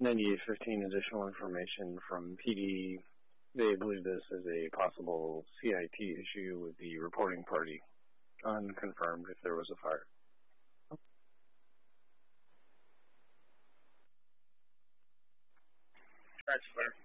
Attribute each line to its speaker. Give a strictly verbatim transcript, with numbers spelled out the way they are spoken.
Speaker 1: ninety-eight fifteen additional information from P D. They believe this is a possible C I T issue with the reporting party. Unconfirmed if there was a fire.
Speaker 2: That's fair.